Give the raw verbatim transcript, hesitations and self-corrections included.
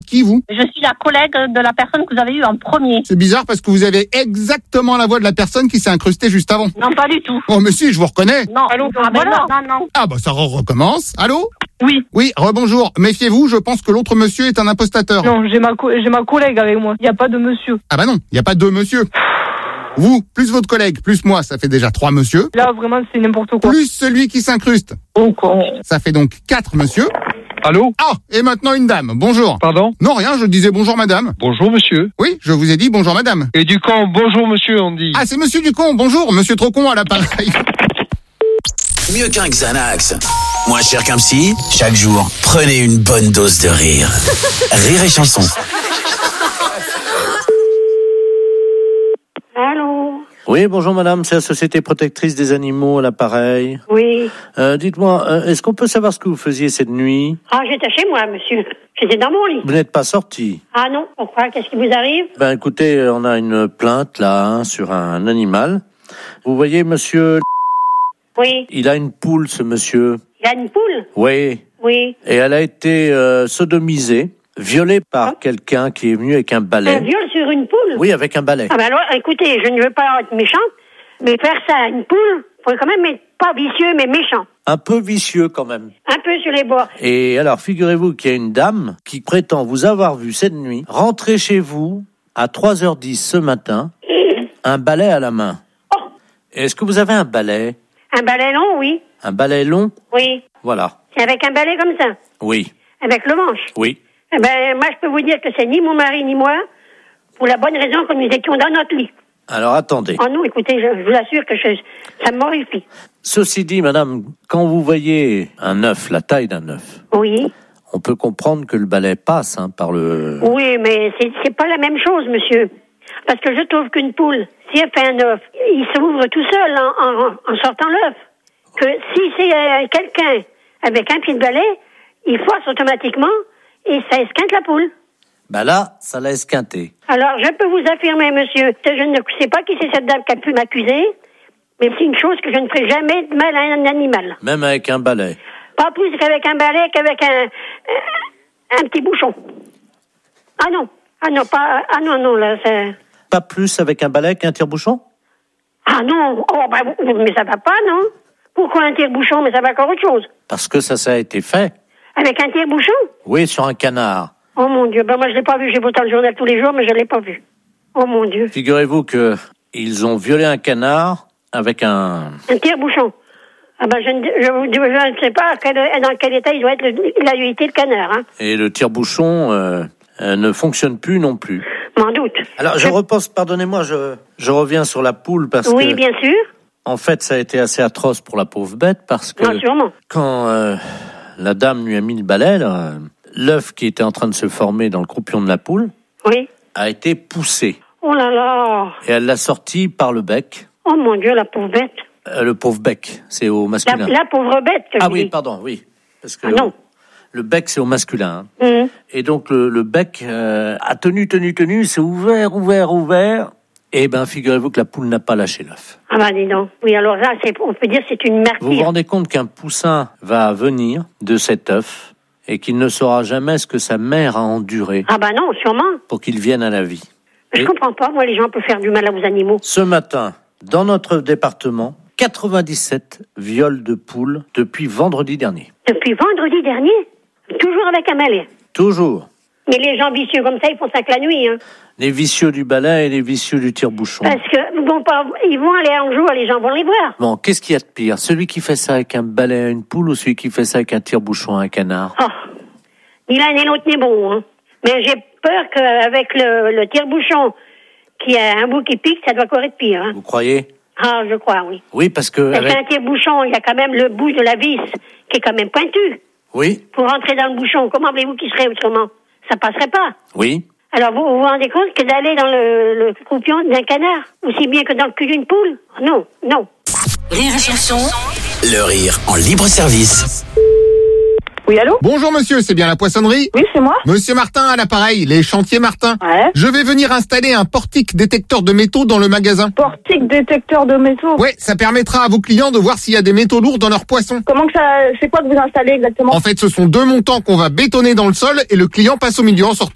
qui, vous? Je suis la collègue de la personne que vous avez eue en premier. C'est bizarre parce que vous avez exactement la voix de la personne qui s'est incrustée juste avant. Non, pas du tout. Oh, mais si, je vous reconnais. Non. Allô, ah, ben non, non, non. Ah, bah, ça recommence. Allô? Oui. Oui, rebonjour. Méfiez-vous, je pense que l'autre monsieur est un impostateur. Non, j'ai ma, co- j'ai ma collègue avec moi. Il n'y a pas de monsieur. Ah bah non, il n'y a pas deux monsieur. Vous, plus votre collègue, plus moi, ça fait déjà trois monsieur. Là, vraiment, c'est n'importe quoi. Plus celui qui s'incruste. Oh, quoi. Ça fait donc quatre monsieur. Allô? Ah, et maintenant une dame. Bonjour. Pardon? Non, rien, je disais bonjour madame. Bonjour monsieur. Oui, je vous ai dit bonjour madame. Et du camp, bonjour monsieur, on dit. Ah, c'est monsieur Ducon, bonjour, monsieur Trocon à l'appareil. Mieux qu'un Xanax, moins cher qu'un psy, chaque jour, prenez une bonne dose de rire. Rire et chanson. Allô? Oui, bonjour madame, c'est la Société Protectrice des Animaux à l'appareil. Oui. Euh, dites-moi, euh, est-ce qu'on peut savoir ce que vous faisiez cette nuit? Ah, j'étais chez moi, monsieur. J'étais dans mon lit. Vous n'êtes pas sorti? Ah non, pourquoi? Qu'est-ce qui vous arrive? Ben écoutez, on a une plainte là hein, sur un animal. Vous voyez monsieur, Oui. il a une poule ce monsieur. Il a une poule? Oui. Oui. Et elle a été euh, sodomisée, violée par Ah. quelqu'un qui est venu avec un Un balai. viol sur une poule? Oui, avec un balai. Ah ben alors, écoutez, je ne veux pas être méchante, mais faire ça à une poule, faut quand même être pas vicieux, mais méchant. Un peu vicieux quand même. Un peu sur les bords. Et alors, figurez-vous qu'il y a une dame qui prétend vous avoir vu cette nuit rentrer chez vous à trois heures dix ce matin, un balai à la main. Oh, Est-ce que vous avez un balai? un balai long, oui. Un balai long? Oui. Voilà. C'est avec un balai comme ça. Oui. Avec le manche. Oui. Eh ben, moi, je peux vous dire que c'est ni mon mari ni moi, pour la bonne raison que nous étions dans notre lit. Alors, attendez. Oh non, écoutez, je, je vous assure que je, ça m'horrifie. Ceci dit, madame, quand vous voyez un œuf, la taille d'un œuf, Oui. on peut comprendre que le balai passe hein, par le... Oui, mais c'est, c'est pas la même chose, monsieur. Parce que je trouve qu'une poule, si elle fait un œuf, il s'ouvre tout seul en, en, en sortant l'œuf. Que si c'est euh, quelqu'un avec un pied de balai, il force automatiquement et ça esquinte la poule. Ben là, ça l'a esquinté. Alors, je peux vous affirmer, monsieur, que je ne sais pas qui c'est cette dame qui a pu m'accuser, mais c'est une chose que je ne ferai jamais de mal à un animal. Même avec un balai. Pas plus qu'avec un balai, qu'avec un, un, un petit bouchon. Ah non, ah non, pas, ah non, non, là, c'est... Pas plus avec un balai qu'un tire-bouchon? Ah non, oh, bah, mais ça va pas, non? Pourquoi un tire-bouchon? Mais ça va encore autre chose. Parce que ça, ça a été fait. Avec un tire-bouchon? Oui, sur un canard. Oh mon Dieu, ben moi je l'ai pas vu, j'ai pourtant le journal tous les jours, mais je l'ai pas vu. Oh mon Dieu. Figurez-vous que ils ont violé un canard avec un... Un tire-bouchon. Ah ben je ne, je, vous- je ne sais pas quel, dans quel état il doit être, le, il a eu été le canard, hein. Et le tire-bouchon euh, euh, ne fonctionne plus non plus. M'en doute. Alors, je repense, pardonnez-moi, je, je reviens sur la poule parce Oui, que... bien sûr. En fait, ça a été assez atroce pour la pauvre bête parce que... Non, sûrement. Quand euh, la dame lui a mis le balai, là, l'œuf qui était en train de se former dans le croupion de la poule Oui. a été poussé. Oh là là. Et elle l'a sorti par le bec. Oh mon Dieu, la pauvre bête. Euh, le pauvre bec, c'est au La, masculin. la pauvre bête, que Ah je oui, dis. pardon, oui. Parce que Ah non. le bec, c'est au masculin. hein. Hum. Et donc, le, le bec euh, a tenu, tenu, tenu, c'est ouvert, ouvert, ouvert. Et ben, figurez-vous que la poule n'a pas lâché l'œuf. Ah bah dis donc. Oui, alors là, c'est, on peut dire que c'est une Vous vous martyre. rendez compte qu'un poussin va venir de cet œuf et qu'il ne saura jamais ce que sa mère a enduré Ah bah non, sûrement. pour qu'il vienne à la vie. Je Et comprends pas, moi, les gens peuvent faire du mal aux animaux. ce matin, dans notre département, quatre-vingt-dix-sept viols de poules depuis vendredi dernier. Depuis vendredi dernier, toujours avec un balai. Toujours. Mais les gens vicieux comme ça, ils font ça que la nuit, hein. Les vicieux du balai et les vicieux du tire-bouchon. Parce que, ils vont pas, ils vont aller en jour, les gens vont les voir. Bon, qu'est-ce qu'il y a de pire? Celui qui fait ça avec un balai à une poule ou celui qui fait ça avec un tire-bouchon à un canard? Oh. Ni l'un ni l'autre n'est bon, hein. Mais j'ai peur qu'avec le, le tire-bouchon, qui a un bout qui pique, ça doit encore être pire, hein. Vous croyez? Ah, je crois, oui. Oui, parce que... Parce avec- qu'un tire-bouchon, il y a quand même le bout de la vis qui est quand même pointu. Oui, Pour rentrer dans le bouchon, comment voulez-vous qu'il serait autrement? Ça passerait pas. oui. Alors vous vous rendez compte que d'aller dans le, le croupion d'un canard, aussi bien que dans le cul d'une poule? Non, non. Rire et chanson. Le rire en libre service. Oui, allô? Bonjour monsieur, c'est bien la poissonnerie? Oui, c'est moi. Monsieur Martin à l'appareil, les chantiers Martin. Ouais. Je vais venir installer un portique détecteur de métaux dans le magasin. Portique détecteur de métaux. Ouais, ça permettra à vos clients de voir s'il y a des métaux lourds dans leurs poissons. Comment que ça, c'est quoi que vous installez exactement? En fait, ce sont deux montants qu'on va bétonner dans le sol et le client passe au milieu en sortant.